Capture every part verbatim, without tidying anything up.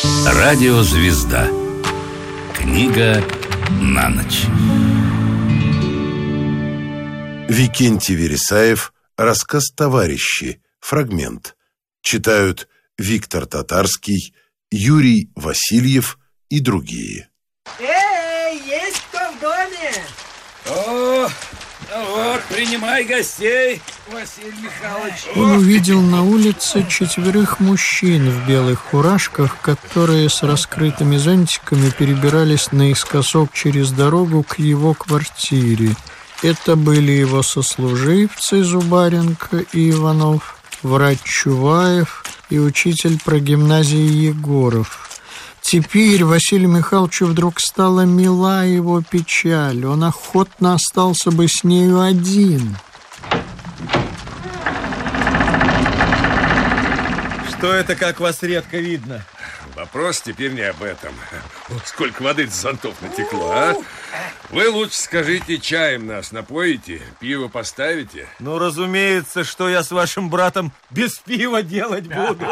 Радиозвезда. Книга на ночь. Викентий Вересаев. Рассказ «Товарищи». Фрагмент. Читают Виктор Татарский, Юрий Васильев и другие. Эй, есть кто в доме? О, ну вот, принимай гостей, Василий Михайлович. Он увидел на улице четверых мужчин в белых фуражках, которые с раскрытыми зонтиками перебирались наискосок через дорогу к его квартире. Это были его сослуживцы Зубаренко и Иванов, врач Чуваев и учитель прогимназии Егоров. Теперь Василию Михайловичу вдруг стала мила его печаль. Он охотно остался бы с нею один. Что это, как вас редко видно? Вопрос теперь не об этом. Сколько воды с зонтов натекло, а? Вы лучше скажите, чаем нас напоите, пиво поставите? Ну, разумеется, что я с вашим братом без пива делать буду.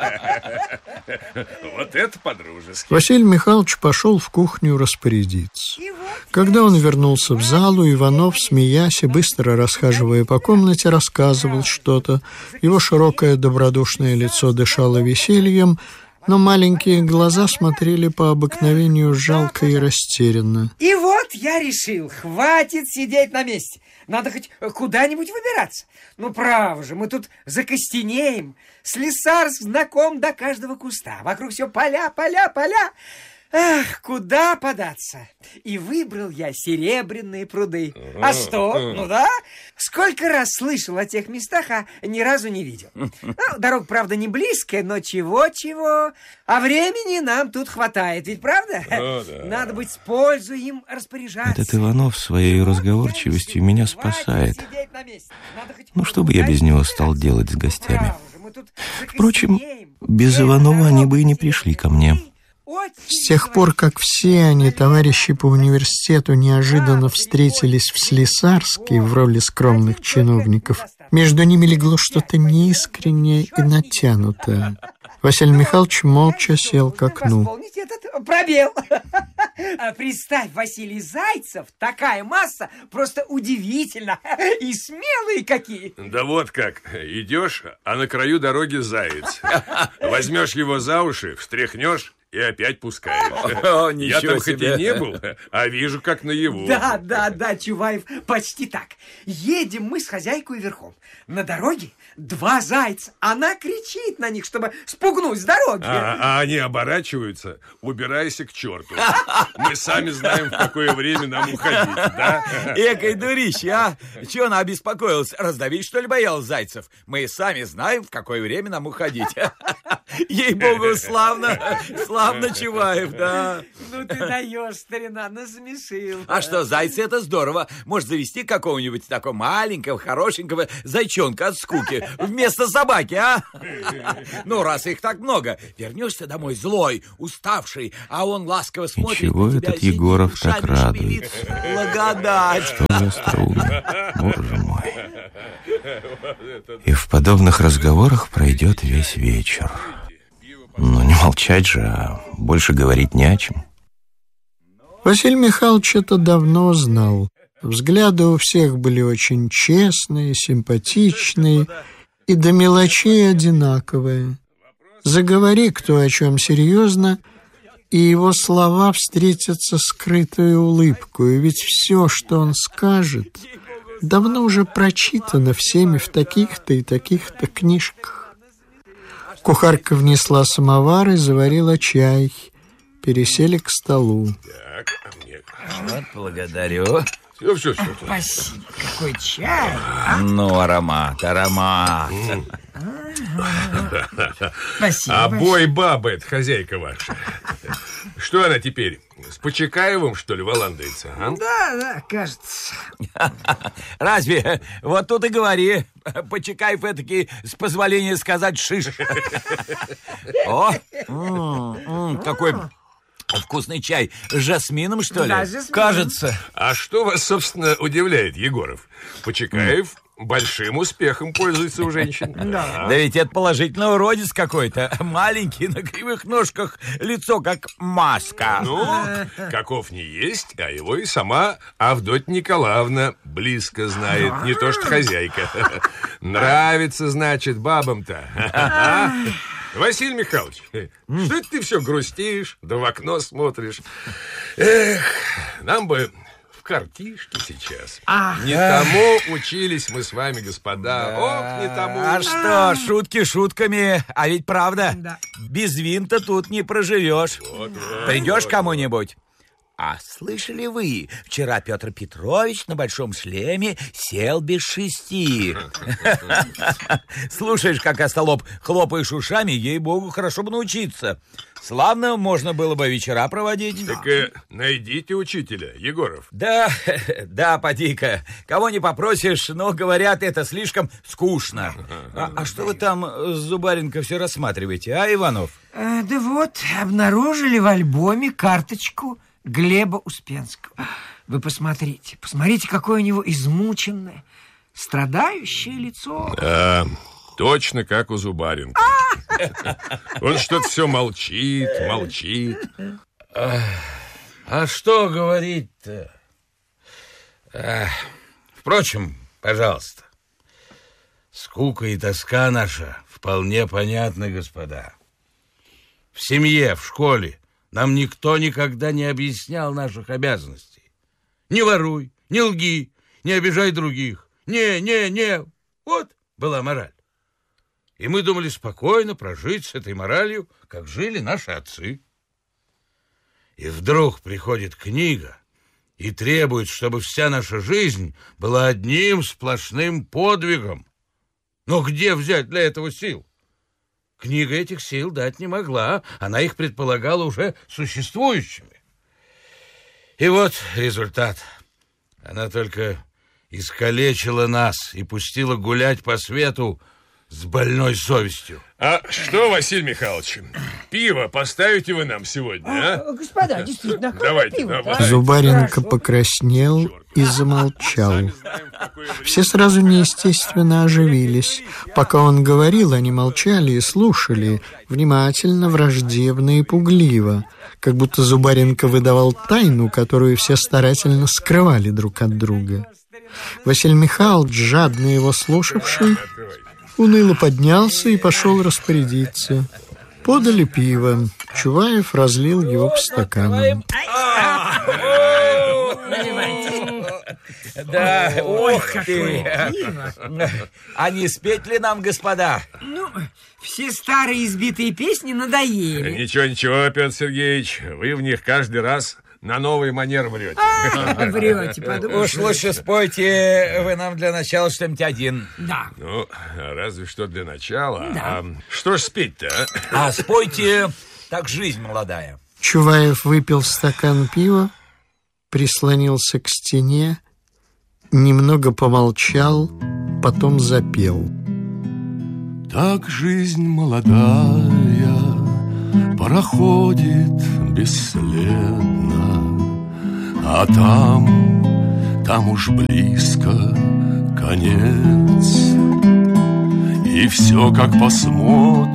Вот это по-дружески. Василий Михайлович пошел в кухню распорядиться. Когда он вернулся в залу, Иванов, смеясь и быстро расхаживая по комнате, рассказывал что-то. Его широкое добродушное лицо дышало весельем, но маленькие глаза смотрели по обыкновению жалко и растерянно. И вот я решил, хватит сидеть на месте. Надо хоть куда-нибудь выбираться. Ну, право же, мы тут закостенеем. Слесарск знаком до каждого куста. Вокруг все поля, поля, поля. Ах, куда податься? И выбрал я Серебряные пруды. А что? Ну да. Сколько раз слышал о тех местах, а ни разу не видел. Ну, дорога, правда, не близкая, но чего-чего. А времени нам тут хватает, ведь правда? Ну, да. Надо быть с пользой им распоряжаться. Этот Иванов своей разговорчивостью меня спасает. Ну, что бы я без него стал делать с гостями? Впрочем, без Иванова они бы и не пришли ко мне. С тех пор, как все они, товарищи по университету, неожиданно встретились в Слесарске в роли скромных чиновников, между ними легло что-то неискреннее и натянутое. Василий Михайлович молча сел к окну. Восполнить этот пробел. Представь, Василий, зайцев, такая масса, просто удивительно. И смелые какие. Да вот как, идешь, а на краю дороги заяц. Возьмешь его за уши, встряхнешь и опять пускаешь. О, Я там хоть и не был, а вижу, как наяву. Да, да, да, Чуваев, почти так. Едем мы с хозяйкой верхом. На дороге два зайца. Она кричит на них, чтобы спугнуть с дороги. А, а они оборачиваются. Убирайся к черту. Мы сами знаем, в какое время нам уходить, да? Экой дурище, а? Чего она обеспокоилась? Раздавить, что ли, боялась зайцев? Мы сами знаем, в какое время нам уходить. Ей-богу, славно, славно, Чуваев, да. Ну ты даешь, старина, насмешил. А что, зайцы — это здорово. Может завести какого-нибудь такого маленького, хорошенького зайчонка от скуки вместо собаки, а? Ну, раз их так много, вернешься домой злой, уставший, а он ласково смотрит И чего на тебя. этот Егоров так радуется? Благодать. Что за остроумие, боже мой. И в подобных разговорах пройдет весь вечер. Ну, не молчать же, а больше говорить не о чем. Василий Михайлович это давно знал. Взгляды у всех были очень честные, симпатичные и до мелочей одинаковые. Заговори кто о чем серьезно, и его слова встретятся скрытой улыбкой, ведь все, что он скажет, давно уже прочитано всеми в таких-то и таких-то книжках. Кухарка внесла самовар и заварила чай. Пересели к столу. Так, а мне... Вот, благодарю. Все, все, все. Спасибо, какой чай. Ну, аромат, аромат. Спасибо. Обой баба, это хозяйка ваша. Что она теперь, с Почекаевым, что ли, валандается, а? Да, да, кажется. Разве? Вот тут и говори. Почекаев этакий, с позволения сказать, шиш. О, м-м, какой вкусный чай. С жасмином, что ли? Да, с жасмином. Кажется. А что вас, собственно, удивляет, Егоров? Почекаев большим успехом пользуется у женщин. Да. Да ведь это положительно уродец какой-то. Маленький, на кривых ножках, лицо как маска. Ну, каков не есть, а его и сама Авдотья Николаевна близко знает, не то что хозяйка. Нравится, значит, бабам-то. Василий Михайлович, что это ты все грустишь, да в окно смотришь? Эх, нам бы в картишке сейчас. А, не а. тому учились мы с вами, господа. Да. Ох, не тому. А что, шутки шутками, а ведь правда, да. Без винта тут не проживешь. Вот, вот, Придешь вот, кому-нибудь. А слышали вы, вчера Петр Петрович на большом шлеме сел без шести. Слушаешь, как остолоп, хлопаешь ушами, ей-богу, хорошо бы научиться. Славно можно было бы вечера проводить. Так э, найдите учителя, Егоров. Да, да, поди-ка. Кого не попросишь, но, говорят, это слишком скучно. А, а что вы там, Зубаренко, все рассматриваете, а, Иванов? А, да вот, обнаружили в альбоме карточку Глеба Успенского. Вы посмотрите, посмотрите, какое у него измученное, страдающее лицо. Да, точно как у Зубаренко. Он что-то все молчит, молчит. А, а что говорить-то? А, впрочем, пожалуйста, скука и тоска наша вполне понятны, господа. В семье, в школе нам никто никогда не объяснял наших обязанностей. Не воруй, не лги, не обижай других. Не, не, не. Вот была мораль. И мы думали спокойно прожить с этой моралью, как жили наши отцы. И вдруг приходит книга и требует, чтобы вся наша жизнь была одним сплошным подвигом. Но где взять для этого сил? Книга этих сил дать не могла, она их предполагала уже существующими. И вот результат. Она только искалечила нас и пустила гулять по свету с больной совестью. А что, Василий Михайлович, пиво поставите вы нам сегодня, а? а господа, действительно, давайте, пиво, давайте. Зубаренко покраснел и замолчал. Все сразу неестественно оживились. Пока он говорил, они молчали и слушали, внимательно, враждебно и пугливо, как будто Зубаренко выдавал тайну, которую все старательно скрывали друг от друга. Василий Михайлович, жадно его слушавший, уныло поднялся и пошел распорядиться. Подали пиво. Чуваев разлил его по стаканам. Да, ох ты! А не спеть ли нам, господа? Ну, все старые избитые песни надоели. Ничего, ничего, Петр Сергеевич, вы в них каждый раз на новый манер врете. А, врете, подумайте. Уж лучше спойте вы нам для начала что-нибудь один. Да. Ну, разве что для начала. Да. А что ж спеть-то, а? А спойте «Так жизнь молодая». Чуваев выпил стакан пива, прислонился к стене, немного помолчал, потом запел. Так жизнь молодая проходит бесследно, а там, там уж близко конец, и все как посмотришь.